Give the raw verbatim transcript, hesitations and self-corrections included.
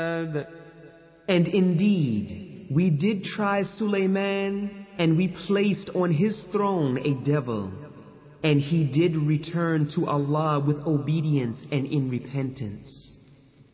And indeed, we did try Suleiman, and we placed on his throne a devil, and he did return to Allah with obedience and in repentance.